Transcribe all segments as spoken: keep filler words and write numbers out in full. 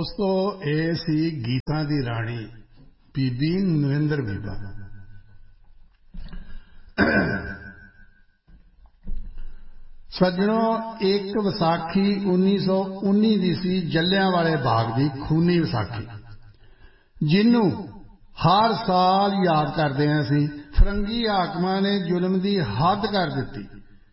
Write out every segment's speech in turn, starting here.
ਦੋਸਤੋ, ਇਹ ਸੀ ਗੀਤਾਂ ਦੀ ਰਾਣੀ ਬੀਬੀ ਨਰਿੰਦਰ ਬੀਬਾ। ਸੱਜਣੋ, ਇੱਕ ਵਿਸਾਖੀ ਉੱਨੀ ਸੌ ਉੱਨੀ ਦੀ ਸੀ, ਜਲਿਆਂਵਾਲੇ ਬਾਗ ਦੀ ਖੂਨੀ ਵਿਸਾਖੀ, ਜਿਹਨੂੰ ਹਰ ਸਾਲ ਯਾਦ ਕਰਦੇ ਹਾਂ ਅਸੀਂ। ਫਰੰਗੀ ਹਾਕਮਾਂ ਨੇ ਜ਼ੁਲਮ ਦੀ ਹੱਦ ਕਰ ਦਿੱਤੀ,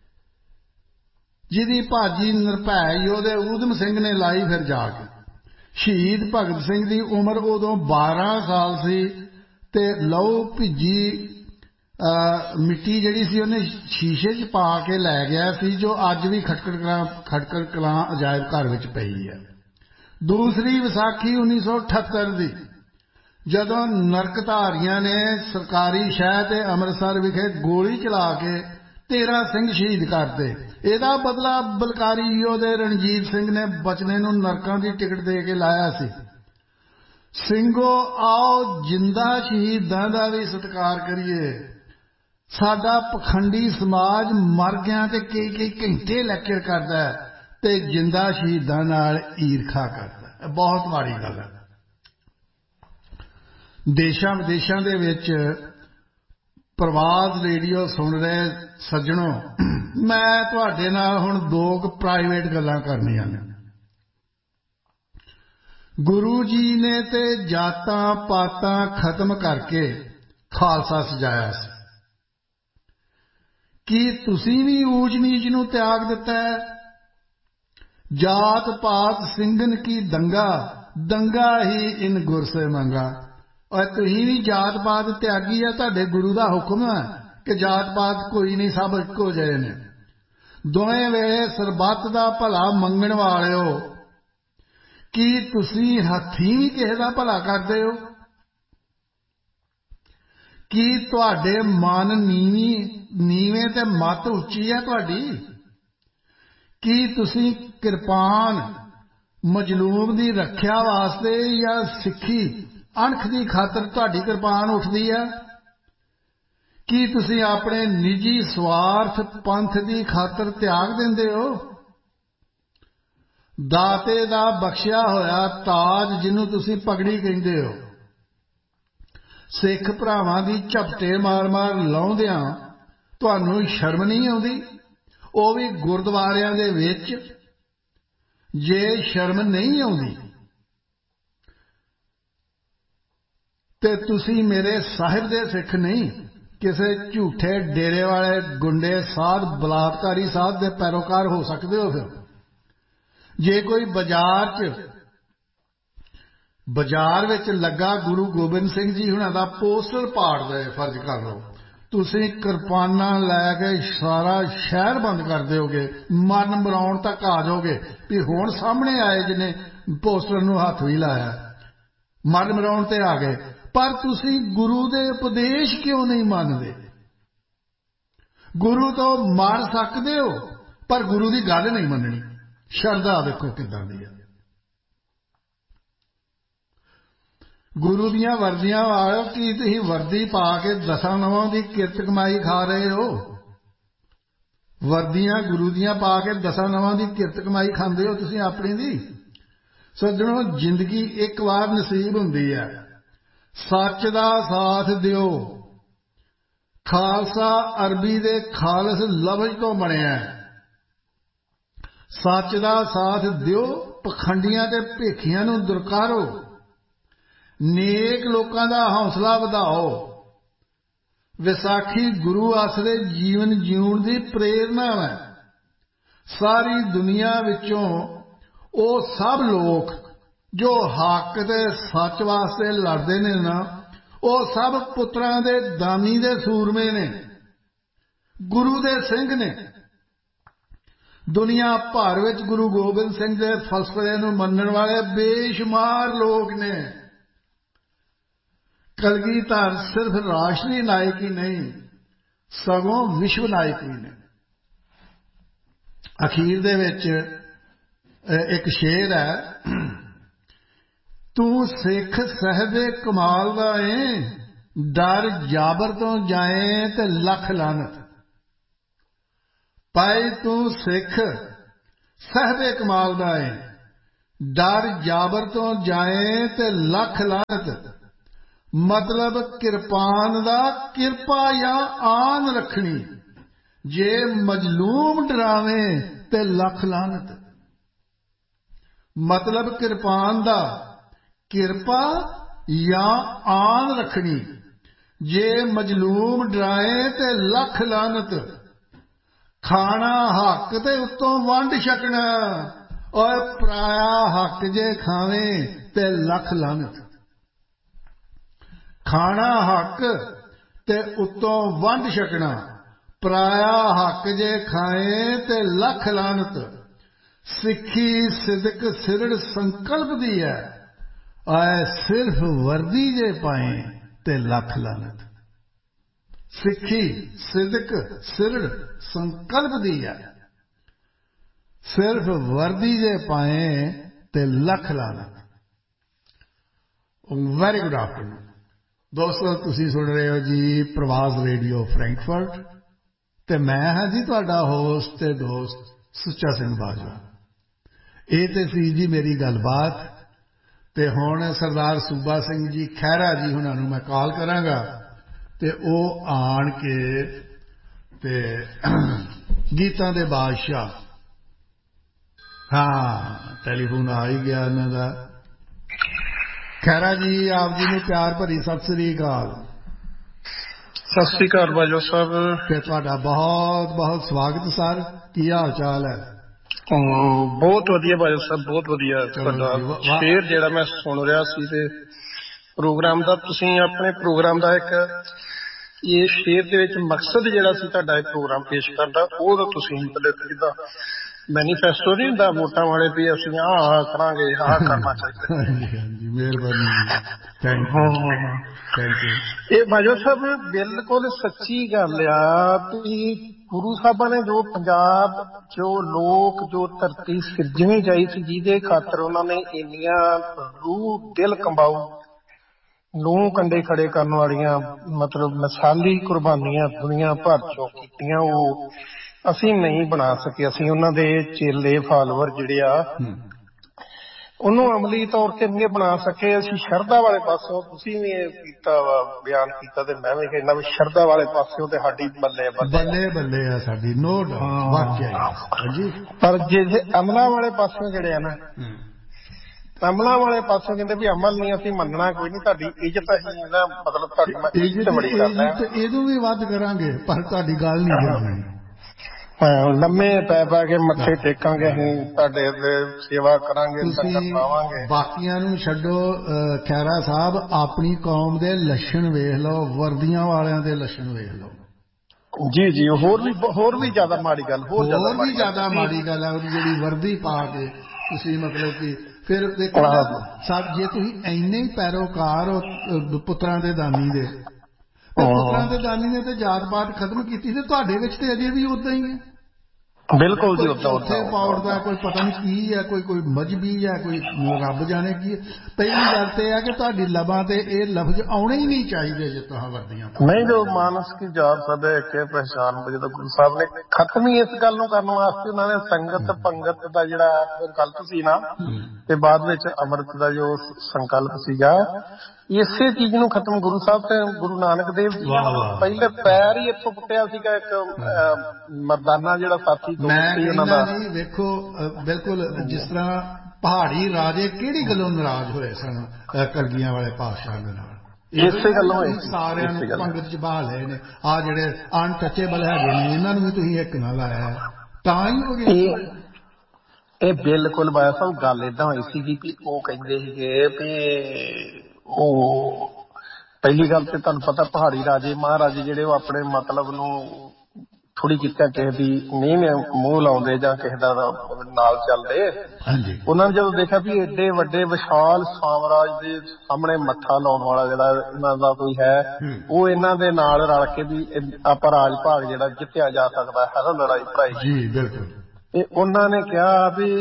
ਜਿਹਦੀ ਭਾਜੀ ਨਿਰਭੈ ਯੋਧੇ ਊਧਮ ਸਿੰਘ ਨੇ ਲਾਈ ਫਿਰ ਜਾ ਕੇ। ਸ਼ਹੀਦ ਭਗਤ ਸਿੰਘ ਦੀ ਉਮਰ ਉਦੋਂ ਬਾਰਾਂ ਸਾਲ ਸੀ ਤੇ ਲਹੂ ਭਿੱਜੀ ਮਿੱਟੀ ਜਿਹੜੀ ਸੀ ਉਹਨੇ ਸ਼ੀਸ਼ੇ 'ਚ ਪਾ ਕੇ ਲੈ ਗਿਆ ਸੀ, ਜੋ ਅੱਜ ਵੀ ਖਟਕੜ ਕਲਾਂ ਖਟਕੜ ਕਲਾਂ ਅਜਾਇਬ ਘਰ ਵਿੱਚ ਪਈ ਹੈ। ਦੂਸਰੀ ਵਿਸਾਖੀ ਉੱਨੀ ਸੌ ਅਠੱਤਰ ਦੀ, ਜਦੋਂ ਨਰਕਧਾਰੀਆਂ ਨੇ ਸਰਕਾਰੀ ਸ਼ਹਿਰ ਤੇ ਅੰਮ੍ਰਿਤਸਰ ਵਿਖੇ ਗੋਲੀ ਚਲਾ ਕੇ ਤੇਰਾਂ ਸਿੰਘ ਸ਼ਹੀਦ ਕਰਤੇ। ਇਹਦਾ ਬਦਲਾ ਬਲਕਾਰੀ ਯੋਧੇ ਰਣਜੀਤ ਸਿੰਘ ਨੇ ਬਚਨੇ ਨੂੰ ਨਰਕਾਂ ਦੀ ਟਿਕਟ ਦੇ ਕੇ ਲਾਇਆ ਸੀ। ਸਿੰਘੋ, ਆਓ ਜਿੰਦਾ ਸ਼ਹੀਦਾਂ ਦਾ ਵੀ ਸਤਿਕਾਰ ਕਰੀਏ। ਸਾਡਾ ਪਖੰਡੀ ਸਮਾਜ ਮਰ ਗਿਆ ਤੇ ਕਈ ਕਈ ਘੰਟੇ ਲੈਕਚਰ ਕਰਦਾ ਤੇ ਜਿੰਦਾ ਸ਼ਹੀਦਾਂ ਨਾਲ ਈਰਖਾ ਕਰਦਾ। ਬਹੁਤ ਮਾੜੀ ਗੱਲ ਹੈ। ਦੇਸ਼ਾਂ ਵਿਦੇਸ਼ਾਂ ਦੇ ਵਿੱਚ ਪ੍ਰਵਾਦ ਰੇਡੀਓ ਸੁਣ ਰਹੇ ਸੱਜਣੋ, ਮੈਂ ਤੁਹਾਡੇ ਨਾਲ ਹੁਣ ਦੋ ਕੁ ਪ੍ਰਾਈਵੇਟ ਗੱਲਾਂ ਕਰਨੀਆਂ ਨੇ। ਗੁਰੂ ਜੀ ਨੇ ਤੇ ਜਾਤਾਂ ਪਾਤਾਂ ਖਤਮ ਕਰਕੇ ਖਾਲਸਾ ਸਜਾਇਆ ਸੀ। ਕੀ ਤੁਸੀਂ ਵੀ ਊਚ ਨੀਚ ਨੂੰ ਤਿਆਗ ਦਿੱਤਾ ਹੈ? ਜਾਤ ਪਾਤ ਸਿੰਘਨ ਕੀ ਦੰਗਾ, ਦੰਗਾ ਹੀ ਇਨ ਗੁਰ ਸੇ ਮੰਗਾ। ਔਰ ਤੁਸੀਂ ਵੀ ਜਾਤ ਪਾਤ ਤਿਆਗੀ ਆ। ਤੁਹਾਡੇ ਗੁਰੂ ਦਾ ਹੁਕਮ ਹੈ ਕਿ ਜਾਤ ਪਾਤ ਕੋਈ ਨਹੀਂ, ਸਭ ਇੱਕੋ ਜਿਹੇ ਨੇ। ਦੋਵੇਂ ਵੇਲੇ ਸਰਬੱਤ ਦਾ ਭਲਾ ਮੰਗਣ ਵਾਲਿਓ, ਕੀ ਤੁਸੀਂ ਹੱਥੀਂ ਵੀ ਕਿਸੇ ਦਾ ਭਲਾ ਕਰਦੇ ਹੋ? ਕੀ ਤੁਹਾਡੇ ਮਨ ਨੀਵੀਂ ਨੀਵੇਂ ਤੇ ਮੱਤ ਉੱਚੀ ਹੈ ਤੁਹਾਡੀ? ਕੀ ਤੁਸੀਂ ਕਿਰਪਾਨ ਮਜਲੂਮ ਦੀ ਰੱਖਿਆ ਵਾਸਤੇ ਜਾਂ ਸਿੱਖੀ ਅਣਖ ਦੀ ਖਾਤਰ ਤੁਹਾਡੀ ਕਿਰਪਾਨ ਉੱਠਦੀ ਹੈ? ਕੀ ਤੁਸੀਂ ਆਪਣੇ ਨਿੱਜੀ ਸਵਾਰਥ ਪੰਥ ਦੀ ਖਾਤਰ ਤਿਆਗ ਦਿੰਦੇ ਹੋ? ਦਾਤੇ ਦਾ ਬਖਸ਼ਿਆ ਹੋਇਆ ਤਾਜ, ਜਿਹਨੂੰ ਤੁਸੀਂ ਪਗੜੀ ਕਹਿੰਦੇ ਹੋ, ਸਿੱਖ ਭਰਾਵਾਂ ਦੀ ਝਪਟੇ ਮਾਰ-ਮਾਰ ਲਾਉਂਦਿਆਂ ਤੁਹਾਨੂੰ ਸ਼ਰਮ ਨਹੀਂ ਆਉਂਦੀ? ਉਹ ਵੀ ਗੁਰਦੁਆਰਿਆਂ ਦੇ ਵਿੱਚ। ਜੇ ਸ਼ਰਮ ਨਹੀਂ ਆਉਂਦੀ ਤੇ ਤੁਸੀਂ ਮੇਰੇ ਸਾਹਿਬ ਦੇ ਸਿੱਖ ਨਹੀਂ, ਕਿਸੇ ਝੂਠੇ ਡੇਰੇ ਵਾਲੇ ਗੁੰਡੇ ਸਾਧ ਬਲਾਤਕਾਰੀ ਸਾਧ ਦੇ ਪੈਰੋਕਾਰ ਹੋ ਸਕਦੇ ਹੋ। ਫਿਰ ਜੇ ਕੋਈ ਬਾਜ਼ਾਰ 'ਚ ਬਾਜ਼ਾਰ ਵਿੱਚ ਲੱਗਾ ਗੁਰੂ ਗੋਬਿੰਦ ਸਿੰਘ ਜੀ ਹੁਣਾਂ ਦਾ ਪੋਸਟਰ ਪਾੜਦੇ, ਫਰਜ਼ ਕਰ ਲਓ, ਤੁਸੀਂ ਕਿਰਪਾਨਾਂ ਲੈ ਕੇ ਸਾਰਾ ਸ਼ਹਿਰ ਬੰਦ ਕਰ ਦਿਓਗੇ। ਮਰਨ ਮਰਾਉਣ ਤੱਕ ਆ ਜਾਓਗੇ ਵੀ ਹੁਣ ਸਾਹਮਣੇ ਆਏ ਜਿਹਨੇ ਪੋਸਟਰ ਨੂੰ ਹੱਥ ਵੀ ਲਾਇਆ। ਮਰਨ ਮਰਾਉਣ ਤੇ ਆ ਗਏ। ਪਰ ਤੁਸੀਂ ਗੁਰੂ ਦੇ ਉਪਦੇਸ਼ ਕਿਉਂ ਨਹੀਂ ਮੰਨਦੇ? ਗੁਰੂ ਤੋਂ ਮਰ ਸਕਦੇ ਹੋ ਪਰ ਗੁਰੂ ਦੀ ਗੱਲ ਨਹੀਂ ਮੰਨਣੀ। ਸ਼ਰਧਾ ਵੇਖੋ ਕਿੱਦਾਂ ਦੀ ਹੈ। ਗੁਰੂ ਦੀਆਂ ਵਰਦੀਆਂ ਵਾਲਿਓ, ਕੀ ਤੁਸੀਂ ਵਰਦੀ ਪਾ ਕੇ ਦਸਾਂ ਨਵਾਂ ਦੀ ਕਿਰਤ ਕਮਾਈ ਖਾ ਰਹੇ ਹੋ? ਵਰਦੀਆਂ ਗੁਰੂ ਦੀਆਂ ਪਾ ਕੇ ਦਸਾਂ ਨਵਾਂ ਦੀ ਕਿਰਤ ਕਮਾਈ ਖਾਂਦੇ ਹੋ ਤੁਸੀਂ ਆਪਣੀ ਦੀ? ਸੱਜਣੋ, ਜ਼ਿੰਦਗੀ ਇੱਕ ਵਾਰ ਨਸੀਬ ਹੁੰਦੀ ਹੈ। ਸੱਚ ਦਾ ਸਾਥ ਦਿਓ। ਖਾਲਸਾ ਅਰਬੀ ਦੇ ਖਾਲਸ ਲਫ਼ਜ਼ ਤੋਂ ਬਣਿਆ। ਸੱਚ ਦਾ ਸਾਥ ਦਿਓ, ਪਖੰਡੀਆਂ ਤੇ ਭੇਖੀਆਂ ਨੂੰ ਦੁਰਕਾਰੋ, ਨੇਕ ਲੋਕਾਂ ਦਾ ਹੌਸਲਾ ਵਧਾਓ। ਵਿਸਾਖੀ ਗੁਰੂ ਆਸਰੇ ਜੀਵਨ ਜਿਉਣ ਦੀ ਪ੍ਰੇਰਨਾ ਹੈ। ਸਾਰੀ ਦੁਨੀਆ ਵਿੱਚੋਂ ਉਹ ਸਭ ਲੋਕ ਜੋ ਹੱਕ ਤੇ ਸੱਚ ਵਾਸਤੇ ਲੜਦੇ ਨੇ ਨਾ, ਉਹ ਸਭ ਪੁੱਤਰਾਂ ਦੇ ਦਾਨੀ ਦੇ ਸੂਰਮੇ ਨੇ, ਗੁਰੂ ਦੇ ਸਿੰਘ ਨੇ। ਦੁਨੀਆ ਭਰ ਵਿੱਚ ਗੁਰੂ ਗੋਬਿੰਦ ਸਿੰਘ ਦੇ ਫਲਸਫੇ ਨੂੰ ਮੰਨਣ ਵਾਲੇ ਬੇਸ਼ੁਮਾਰ ਲੋਕ ਨੇ। ਕਲਗੀਧਰ ਸਿਰਫ ਰਾਸ਼ਟਰੀ ਨਾਇਕ ਹੀ ਨਹੀਂ, ਸਗੋਂ ਵਿਸ਼ਵ ਨਾਇਕ ਵੀ ਨੇ। ਅਖੀਰ ਦੇ ਵਿੱਚ ਇੱਕ ਸ਼ੇਰ ਹੈ, ਤੂੰ ਸਿੱਖ ਸਾਹਿਬੇ ਕਮਾਲ ਦਾ ਏ, ਡਰ ਜਾਬਰ ਤੋਂ ਜਾਏ ਤੇ ਲੱਖ ਲਾਨਤ। ਭਾਈ ਤੂੰ ਸਿੱਖ ਸਾਹਿਬੇ ਕਮਾਲ ਦਾ ਏ, ਡਰ ਜਾਬਰ ਤੋਂ ਜਾਏ ਤੇ ਲੱਖ ਲਾਹਨਤ। ਮਤਲਬ ਕਿਰਪਾਨ ਦਾ ਕਿਰਪਾ ਜਾਂ ਆਨ ਰੱਖਣੀ, ਜੇ ਮਜਲੂਮ ਡਰਾਵੇ ਤੇ ਲੱਖ ਲਾਹਨਤ। ਮਤਲਬ ਕਿਰਪਾਨ ਦਾ ਕਿਰਪਾ ਜਾਂ ਆਨ ਰੱਖਣੀ, ਜੇ ਮਜਲੂਮ ਡਰਾਏ ਤੇ ਲੱਖ ਲਾਹਨਤ। ਖਾਣਾ ਹੱਕ ਤੇ ਉੱਤੋਂ ਵੰਡ ਛਕਣਾ, ਓਏ ਪਰਾਇਆ ਹੱਕ ਜੇ ਖਾਵੇ ਤੇ ਲੱਖ ਲਾਹਨਤ। ਖਾਣਾ ਹੱਕ ਤੇ ਉੱਤੋਂ ਵੰਡ ਛਕਣਾ, ਪਰਾਇਆ ਹੱਕ ਜੇ ਖਾਏ ਤੇ ਲੱਖ ਲਾਹਨਤ। ਸਿੱਖੀ ਸਿਦਕ ਸਿਰੜ ਸੰਕਲਪ ਦੀ ਹੈ, ਓਏ ਸਿਰਫ ਵਰਦੀ ਜੇ ਪਾਏ ਤੇ ਲੱਖ ਲਾਹਨਤ। ਸਿੱਖੀ ਸਿਦਕ ਸਿਰੜ ਸੰਕਲਪ ਦੀ ਹੈ, ਸਿਰਫ ਵਰਦੀ ਜੇ ਪਾਏ ਤੇ ਲੱਖ ਲਾਹਨਤ। ਵੈਰੀ ਗੁੱਡ ਆਫਟਰਨੂਨ ਦੋਸਤੋ, ਤੁਸੀਂ ਸੁਣ ਰਹੇ ਹੋ ਜੀ ਪ੍ਰਵਾਸ ਰੇਡੀਓ ਫਰੈਂਕਫਰਟ ਤੇ ਮੈਂ ਹਾਂ ਜੀ ਤੁਹਾਡਾ ਹੋਸਟ ਤੇ ਦੋਸਤ ਸੁੱਚਾ ਸਿੰਘ ਬਾਜਵਾ। ਇਹ ਤੇ ਸੀ ਜੀ ਮੇਰੀ ਗੱਲਬਾਤ। ਤੇ ਹੁਣ ਸਰਦਾਰ ਸੂਬਾ ਸਿੰਘ ਜੀ ਖਹਿਰਾ ਜੀ ਹੁਣਾਂ ਨੂੰ ਮੈਂ ਕਾਲ ਕਰਾਂਗਾ ਤੇ ਉਹ ਆਣ ਕੇ ਤੇ ਗੀਤਾਂ ਦੇ ਬਾਦਸ਼ਾਹ, ਹਾਂ ਟੈਲੀਫੋਨ ਆ ਹੀ ਗਿਆ ਇਹਨਾਂ ਦਾ। ਖਹਿਰਾ ਜੀ ਆਪ ਜੀ ਨੂੰ ਪਿਆਰ ਭਰੀ ਸਤਿ ਸ੍ਰੀ ਅਕਾਲ। ਸਤਿ ਸ੍ਰੀ ਅਕਾਲ ਬਾਜਵਾ ਸਾਹਿਬ। ਤੇ ਤੁਹਾਡਾ ਬਹੁਤ ਬਹੁਤ ਸਵਾਗਤ ਸਰ। ਕੀ ਹਾਲ ਚਾਲ ਹੈ? ਬਹੁਤ ਵਧੀਆ ਬਾਜਵਾ ਸਾਹਿਬ, ਬਹੁਤ ਵਧੀਆ। ਤੁਹਾਡਾ ਸ਼ੇਰ ਜਿਹੜਾ ਮੈਂ ਸੁਣ ਰਿਹਾ ਸੀ ਤੇ ਪ੍ਰੋਗਰਾਮ ਦਾ, ਤੁਸੀਂ ਆਪਣੇ ਪ੍ਰੋਗਰਾਮ ਦਾ ਇੱਕ ਇਹ ਸ਼ੇਰ ਦੇ ਵਿੱਚ ਮਕਸਦ ਜਿਹੜਾ ਸੀ ਤੁਹਾਡਾ ਇਹ ਪ੍ਰੋਗਰਾਮ ਪੇਸ਼ ਕਰਨ ਦਾ, ਉਹਦਾ ਤੁਸੀਂ ਮਤਲਬ ਜਿੱਦਾਂ ਮੈਨੀਫੈਸਟੋ ਨਹੀਂ ਹੁੰਦਾ ਵੋਟਾਂ ਵਾਲੇ ਵੀ ਅਸੀਂ ਆਹ ਆਹ ਕਰਾਂਗੇ, ਆਹ ਕਰਨਾ ਚਾਹੀਦਾ। ਹਾਂਜੀ ਹਾਂਜੀ, ਮਿਹਰਬਾਨੀ, ਥੈਂਕ ਯੂ ਥੈਂਕ ਯੂ। ਇਹ ਬਾਜਵਾ ਸਾਹਿਬ ਬਿਲਕੁਲ ਸੱਚੀ ਗੱਲ ਆ ਵੀ ਗੁਰੂ ਸਾਹਿਬਾਂ ਨੇ ਜੋ ਪੰਜਾਬ, ਜੋ ਲੋਕ, ਜੋ ਧਰਤੀ ਸਿਰਜਣੀ ਚਾਹੀ ਸੀ, ਜਿਹਦੇ ਖਾਤਰ ਉਹਨਾਂ ਨੇ ਇੰਨੀਆਂ ਰੂਹ ਦਿਲ ਕੰਬਾਊ ਲੂੰ ਕੰਡੇ ਖੜੇ ਕਰਨ ਵਾਲੀਆਂ ਮਤਲਬ ਮਿਸਾਲੀ ਕੁਰਬਾਨੀਆਂ ਦੁਨੀਆ ਭਰ ਚੋਂ ਕੀਤੀਆਂ, ਉਹ ਅਸੀਂ ਨਹੀਂ ਬਣਾ ਸਕੇ। ਅਸੀਂ ਉਹਨਾਂ ਦੇ ਚੇਲੇ ਫਾਲੋਵਰ ਜਿਹੜੇ ਆ ਉਹਨੂੰ ਅਮਲੀ ਤੌਰ ਤੇ ਨਹੀਂ ਬਣਾ ਸਕੇ। ਅਸੀਂ ਸ਼ਰਧਾ ਵਾਲੇ ਪਾਸੋਂ, ਤੁਸੀਂ ਵੀ ਇਹ ਕੀਤਾ ਵਾ ਬਿਆਨ ਕੀਤਾ ਤੇ ਮੈਂ ਵੀ ਕਹਿੰਦਾ ਵੀ ਸ਼ਰਧਾ ਵਾਲੇ ਪਾਸਿਓਂ ਤੇ ਸਾਡੀ ਬੱਲੇ ਬੱਲੇ ਬੱਲੇ ਆ ਸਾਡੀ, ਨੋ ਡਾਊਟ ਵਾਕਿਆ। ਪਰ ਜੇ ਅਮਲਾਂ ਵਾਲੇ ਪਾਸਿਓਂ ਜਿਹੜੇ ਆ ਨਾ, ਅਮਲਾਂ ਵਾਲੇ ਪਾਸੋਂ ਕਹਿੰਦੇ ਵੀ ਅਮਲ ਨਹੀਂ ਅਸੀਂ ਮੰਨਣਾ, ਕੋਈ ਨਹੀਂ, ਤੁਹਾਡੀ ਇੱਜ਼ਤ ਅਸੀਂ ਨਾ ਮਤਲਬ ਤੁਹਾਡੀ ਮੈਂ ਇੱਜ਼ਤ ਬੜੀ ਕਰਦਾ, ਇਹਨੂੰ ਵੀ ਵੱਧ ਕਰਾਂਗੇ ਪਰ ਤੁਹਾਡੀ ਗੱਲ ਨਹੀਂ ਕਰਨੀ। ਲੰਮੇ ਪੈ ਪੈ ਕੇ ਮੱਥੇ ਟੇਕਾਂਗੇ, ਅਸੀਂ ਤੁਹਾਡੇ ਸੇਵਾ ਕਰਾਂਗੇ, ਤੁਸੀਂ ਬਾਕੀਆਂ ਨੂੰ ਛੱਡੋ। ਖਹਿਰਾ ਸਾਹਿਬ ਆਪਣੀ ਕੌਮ ਦੇ ਲੱਛਣ ਵੇਖ ਲਓ, ਵਰਦੀਆਂ ਵਾਲਿਆਂ ਦੇ ਲੱਛਣ ਵੇਖ ਲਓ। ਜੀ ਜੀ, ਹੋਰ ਵੀ ਹੋਰ ਵੀ ਜ਼ਿਆਦਾ ਮਾੜੀ ਗੱਲ, ਹੋਰ ਵੀ ਜ਼ਿਆਦਾ ਮਾੜੀ ਗੱਲ ਹੈ ਉਹਦੀ ਜਿਹੜੀ ਵਰਦੀ ਪਾ ਕੇ ਤੁਸੀਂ ਮਤਲਬ ਕਿ ਫਿਰ ਦੇਖੋ ਸਭ, ਜੇ ਤੁਸੀਂ ਇੰਨੇ ਹੀ ਪੈਰੋਕਾਰ ਹੋ ਪੁੱਤਰਾਂ ਦੇ ਦਾਨੀ ਦੇ, ਪੁੱਤਰਾਂ ਦੇ ਦਾਨੀ ਨੇ ਤੇ ਜਾਤ ਪਾਤ ਖਤਮ ਕੀਤੀ ਤੇ ਤੁਹਾਡੇ ਵਿੱਚ ਤੇ ਅਜੇ ਵੀ ਉਦਾਂ ਹੀ ਹੈ। ਬਿਲਕੁਲ ਜੀ, ਉੱਥੇ ਪਾਉੜ ਦਾ ਕੋਈ ਪਤਾ ਨਹੀਂ ਕੀ ਹੈ, ਕੋਈ ਕੋਈ ਮਜਬੀ ਹੈ, ਕੋਈ ਰੱਬ ਜਾਣੇ ਕੀ ਹੈ। ਪਹਿਲੀ ਗੱਲ ਤੇ ਇਹ ਹੈ ਕਿ ਤੁਹਾਡੀ ਲਬਾਂ ਤੇ ਇਹ ਲਫ਼ਜ਼ ਆਉਣੇ ਹੀ ਨਹੀਂ ਚਾਹੀਦੇ ਜੇ ਤੁਸੀਂ ਵਰਦੀਆਂ ਨਹੀਂ। ਜੋ ਮਾਨਸ ਕੀ ਜਾਤ ਸਭ ਇੱਕ ਪਹਿਚਾਨ, ਜਦੋਂ ਗੁਰੂ ਸਾਹਿਬ ਨੇ ਖਤਮ ਹੀ ਇਸ ਗੱਲ ਨੂੰ ਕਰਨ ਵਾਸਤੇ ਉਹਨਾਂ ਨੇ ਸੰਗਤ ਪੰਗਤ ਦਾ ਜਿਹੜਾ ਸੰਕਲਪ ਸੀ ਨਾ, ਤੇ ਬਾਅਦ ਵਿੱਚ ਅੰਮ੍ਰਿਤ ਦਾ ਜੋ ਸੰਕਲਪ ਸੀਗਾ, ਇਸੇ ਚੀਜ਼ ਨੂੰ ਖਤਮ ਗੁਰੂ ਸਾਹਿਬ ਤੇ ਗੁਰੂ ਨਾਨਕ ਦੇਵ ਜੀ ਪਹਿਲੇ ਪੈਰ ਹੀ ਇੱਥੋਂ ਪੁੱਟਿਆ ਸੀਗਾ। ਇੱਕ ਮਰਦਾਨਾ ਜਿਹੜਾ ਸਾਥੀ ਮੈਂ ਕਹਿੰਦਾ ਜੀ, ਵੇਖੋ ਬਿਲਕੁਲ ਜਿਸ ਤਰ੍ਹਾਂ ਪਹਾੜੀ ਰਾਜੇ ਕਿਹੜੀ ਗੱਲੋਂ ਨਾਰਾਜ਼ ਹੋਏ ਸਨ ਕਲਗੀਆਂ ਵਾਲੇ ਪਾਤਸ਼ਾਹ ਦੇ ਨਾਲ, ਇਸੇ ਗੱਲੋਂ ਹੋਏ। ਸਾਰਿਆਂ ਨੂੰ ਪੰਗਤ ਚ ਬਹਾ ਲਏ ਨੇ, ਆਹ ਜਿਹੜੇ ਅਨਟੱਚੇਬਲ ਹੈਗੇ ਨੇ ਇਹਨਾਂ ਨੂੰ ਵੀ ਤੁਸੀਂ ਇੱਕ ਨਾ ਲਾਇਆ, ਤਾਂ ਹੀ ਹੋ ਗਿਆ ਇਹ। ਬਿਲਕੁਲ ਬਾਇਆ ਸਾਹਿਬ ਗੱਲ ਏਦਾਂ ਹੋਈ ਸੀਗੀ ਵੀ ਉਹ ਕਹਿੰਦੇ ਸੀਗੇ ਵੀ ਉਹ ਪਹਿਲੀ ਗੱਲ ਤੇ ਤੁਹਾਨੂੰ ਪਤਾ ਪਹਾੜੀ ਰਾਜੇ ਮਹਾਰਾਜੇ ਜਿਹੜੇ ਉਹ ਆਪਣੇ ਮਤਲਬ ਨੂੰ ਥੋੜੀ ਕੀਤਾ ਕਿਸੇ ਦੀ ਨਹੀਂ ਮੂੰਹ ਲਾਉਂਦੇ ਜਾਂ ਕਿਸੇ ਦਾ ਨਾਲ ਚੱਲਦੇ। ਉਹਨਾਂ ਨੇ ਜਦੋਂ ਦੇਖਿਆ ਵੀ ਏਡੇ ਵੱਡੇ ਵਿਸ਼ਾਲ ਸਾਮਰਾਜ ਦੇ ਸਾਹਮਣੇ ਮੱਥਾ ਲਾਉਣ ਵਾਲਾ ਜਿਹੜਾ ਇਹਨਾਂ ਦਾ ਕੋਈ ਹੈ, ਉਹ ਇਹਨਾਂ ਦੇ ਨਾਲ ਰਲ ਕੇ ਵੀ ਆਪਾਂ ਰਾਜ ਭਾਗ ਜਿਹੜਾ ਜਿੱਤਿਆ ਜਾ ਸਕਦਾ ਹੈ ਨਾ, ਲੜਾਈ ਭੜਾਈ। ਜੀ ਬਿਲਕੁਲ। ਤੇ ਉਹਨਾਂ ਨੇ ਕਿਹਾ ਵੀ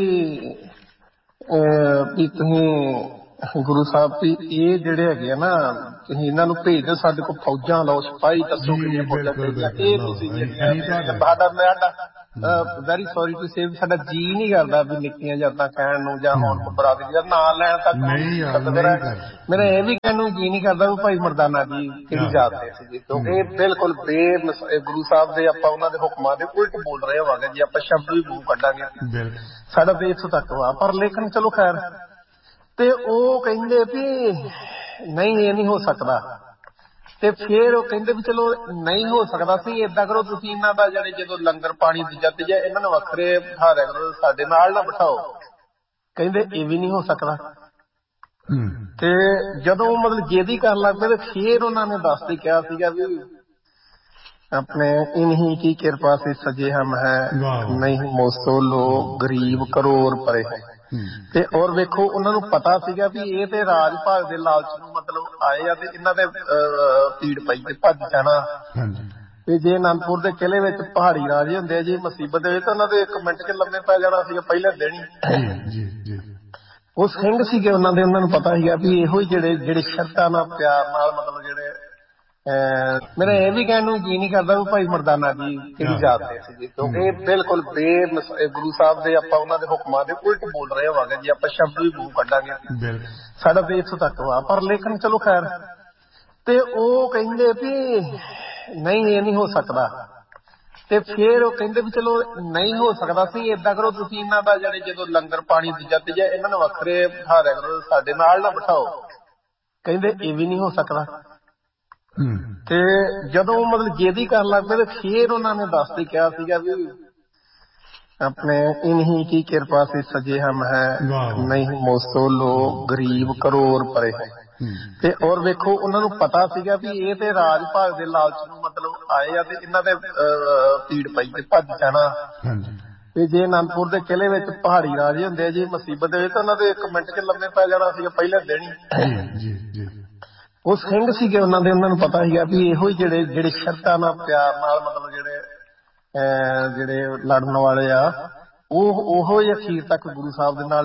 ਵੀ ਤੁਸੀਂ ਗੁਰੂ ਸਾਹਿਬ ਵੀ ਇਹ ਜਿਹੜੇ ਹੈਗੇ ਆ ਨਾ, ਤੁਸੀਂ ਇਹਨਾਂ ਨੂੰ ਭੇਜ ਦਿਓ, ਸਾਡੇ ਕੋਲ ਫੌਜਾਂ ਲਾਓ, ਸਿਪਾਹੀ ਦੱਸੋ ਕਿੰਨੀਆਂ ਫੌਜਾਂ ਚਾਹੀਦੀਆਂ, ਇਹ ਤੁਸੀਂ ਸਾਡਾ ਵੈਰੀ ਸੌਰੀ ਟੂ ਸੇ ਸਾਡਾ ਜੀ ਨਹੀਂ ਕਰਦਾ ਵੀ ਨਿੱਕੀਆਂ ਜਾਤਾਂ ਕਹਿਣ ਨੂੰ ਜਾਂ ਹੁਣ ਬਰਾਦਰੀ ਦਾ ਨਾਂ ਲੈਣ ਤੱਕ ਮੇਰਾ ਮੇਰਾ ਇਹ ਵੀ ਕਹਿਣ ਨੂੰ ਜੀ ਨਹੀਂ ਕਰਦਾ ਵੀ ਭਾਈ ਮਰਦਾਨਾ ਜੀ ਕਿਹੜੀ ਜਾਤ ਦੇ ਸੀਗੇ, ਕਿਉਂਕਿ ਇਹ ਬਿਲਕੁਲ ਬੇ ਗੁਰੂ ਸਾਹਿਬ ਦੇ ਆਪਾਂ ਉਹਨਾਂ ਦੇ ਹੁਕਮਾਂ ਦੇ ਉਲਟ ਬੋਲ ਰਹੇ ਹੋਵਾਂਗੇ ਜੇ ਆਪਾਂ ਸ਼ਬਦ ਵੀ ਮੂੰਹ ਕੱਢਾਂਗੇ। ਸਾਡਾ ਤੇ ਇੱਥੋਂ ਤੱਕ ਵਾ, ਪਰ ਲੇਕਿਨ ਚਲੋ ਖੈਰ। ਤੇ ਉਹ ਕਹਿੰਦੇ ਵੀ ਨਹੀਂ ਇਹ ਨਹੀਂ ਹੋ ਸਕਦਾ, ਤੇ ਫਿਰ ਉਹ ਕਹਿੰਦੇ ਵੀ ਚਲੋ ਨਹੀਂ ਹੋ ਸਕਦਾ ਸੀ, ਏਦਾਂ ਕਰੋ ਤੁਸੀਂ ਇਹਨਾਂ ਦਾ ਜਿਹੜੇ ਜਦੋਂ ਲੰਗਰ ਪਾਣੀ ਦੂਜਾ ਤੀਜਾ ਇਹਨਾਂ ਨੂੰ ਵੱਖਰੇ ਬਿਠਾ ਦਿਆ ਕਰੋ, ਸਾਡੇ ਨਾਲ ਨਾ ਬਿਠਾਓ। ਕਹਿੰਦੇ ਇਹ ਵੀ ਨਹੀਂ ਹੋ ਸਕਦਾ। ਤੇ ਜਦੋਂ ਮਤਲਬ ਜੇਦੀ ਕਰਨ ਲੱਗ ਪਏ ਤੇ ਫਿਰ ਉਹਨਾਂ ਨੇ ਦੱਸ ਕੇ ਕਿਹਾ ਸੀਗਾ ਵੀ ਆਪਣੇ ਇਨਹੀ ਕੀ ਕਿਰਪਾ ਸੇ ਸਜੇ ਹਮ ਹੈ, ਨਹੀਂ ਮੋਸੋ ਲੋਗ ਗਰੀਬ ਕਰੋੜ ਪਰੇ ਹੈ। ਤੇ ਔਰ ਵੇਖੋ ਉਹਨਾਂ ਨੂੰ ਪਤਾ ਸੀਗਾ ਵੀ ਇਹ ਤੇ ਰਾਜ ਭਾਗ ਦੇ ਲਾਲਚ ਨੂੰ ਮਤਲਬ ਆਏ ਆ ਤੇ ਇਹਨਾਂ ਦੇ ਭੀੜ ਪਈ ਤੇ ਭੱਜ ਜਾਣਾ। ਤੇ ਜੇ ਅਨੰਦਪੁਰ ਦੇ ਕਿਲੇ ਵਿੱਚ ਪਹਾੜੀ ਰਾਜੇ ਹੁੰਦੇ ਆ ਜੀ ਮੁਸੀਬਤ ਦੇ ਵਿੱਚ ਤਾਂ ਉਹਨਾਂ ਦੇ ਇੱਕ ਮਿੰਟ ਚ ਲੰਮੇ ਪੈ ਜਾਣਾ ਸੀਗਾ ਪਹਿਲੇ ਦਿਨ ਹੀ। ਉਹ ਸਿੰਘ ਸੀਗੇ ਉਹਨਾਂ ਦੇ, ਉਹਨਾਂ ਨੂੰ ਪਤਾ ਸੀਗਾ ਵੀ ਇਹੋ ਹੀ ਜਿਹੜੇ ਜਿਹੜੇ ਸ਼ਰਧਾ ਨਾਲ ਪਿਆਰ ਨਾਲ ਮਤਲਬ ਜਿਹੜੇ ਮੇਰਾ ਇਹ ਵੀ ਕਹਿਣ ਨੂੰ ਜੀ ਨਹੀਂ ਕਰਦਾ ਵੀ ਭਾਈ ਮਰਦਾਨਾ ਜੀ ਕਿਹੜੀ ਜਾਤ ਦੇ ਸੀਗੇ, ਕਿਉਂਕਿ ਇਹ ਬਿਲਕੁਲ ਬੇ ਗੁਰੂ ਸਾਹਿਬ ਦੇ ਆਪਾਂ ਉਹਨਾਂ ਦੇ ਹੁਕਮਾਂ ਦੇ ਉਲਟ ਬੋਲ ਰਹੇ ਹੋਵਾਂਗੇ ਜੇ ਆਪਾਂ ਸ਼ਬਦ ਵੀ ਮੂੰਹ ਕੱਢਾਂਗੇ। ਸਾਡਾ ਤੇ ਇੱਥੋਂ ਤੱਕ ਵਾ, ਪਰ ਲੇਕਿਨ ਚਲੋ ਖੈਰ। ਤੇ ਉਹ ਕਹਿੰਦੇ ਵੀ ਨਹੀਂ ਇਹ ਨਹੀਂ ਹੋ ਸਕਦਾ, ਤੇ ਫਿਰ ਉਹ ਕਹਿੰਦੇ ਵੀ ਚਲੋ ਨਹੀਂ ਹੋ ਸਕਦਾ ਸੀ, ਏਦਾਂ ਕਰੋ ਤੁਸੀਂ ਇਹਨਾਂ ਦਾ ਜਿਹੜੇ ਜਦੋਂ ਲੰਗਰ ਪਾਣੀ ਦੂਜਾ ਤੀਜਾ ਇਹਨਾਂ ਨੂੰ ਵੱਖਰੇ ਬਿਠਾ ਦਿਆ ਕਰੋ, ਸਾਡੇ ਨਾਲ ਨਾ ਬਿਠਾਓ। ਕਹਿੰਦੇ ਇਹ ਵੀ ਨਹੀਂ ਹੋ ਸਕਦਾ। ਤੇ ਜਦੋਂ ਮਤਲਬ ਜੇਦੀ ਕਰਨ ਲੱਗ ਪਏ ਤੇ ਫਿਰ ਉਹਨਾਂ ਨੇ ਦੱਸ ਕੇ ਕਿਹਾ ਸੀਗਾ ਵੀ ਆਪਣੇ ਇਨਹੀ ਕੀ ਕਿਰਪਾ ਸੇ ਸਜੇ ਹਮ ਹੈ, ਨਹੀਂ ਮੋਸੋ ਲੋਗ ਗਰੀਬ ਕਰੋੜ ਪਰੇ ਹੈ। ਤੇ ਔਰ ਵੇਖੋ ਉਹਨਾਂ ਨੂੰ ਪਤਾ ਸੀਗਾ ਵੀ ਇਹ ਤੇ ਰਾਜ ਭਾਗ ਦੇ ਲਾਲਚ ਨੂੰ ਮਤਲਬ ਆਏ ਆ ਤੇ ਇਹਨਾਂ ਦੇ ਭੀੜ ਪਈ ਤੇ ਭੱਜ ਜਾਣਾ। ਤੇ ਜੇ ਅਨੰਦਪੁਰ ਦੇ ਕਿਲੇ ਵਿੱਚ ਪਹਾੜੀ ਰਾਜੇ ਹੁੰਦੇ ਆ ਜੀ ਮੁਸੀਬਤ ਦੇ ਵਿੱਚ ਤਾਂ ਉਹਨਾਂ ਦੇ ਇੱਕ ਮਿੰਟ ਚ ਲੰਮੇ ਪੈ ਜਾਣਾ ਸੀਗਾ ਪਹਿਲੇ ਦਿਨ ਹੀ। ਉਹ ਸਿੰਘ ਸੀਗੇ ਉਹਨਾਂ ਦੇ, ਉਹਨਾਂ ਨੂੰ ਪਤਾ ਸੀਗਾ ਵੀ ਇਹੋ ਹੀ ਜਿਹੜੇ ਜਿਹੜੇ ਸ਼ਰਧਾ ਨਾਲ ਪਿਆਰ ਨਾਲ ਮਤਲਬ ਜਿਹੜੇ ਜਿਹੜੇ ਲੜਨ ਵਾਲੇ ਆ ਉਹ ਉਹੋ ਹੀ ਅਖੀਰ ਤੱਕ ਗੁਰੂ ਸਾਹਿਬ ਦੇ ਨਾਲ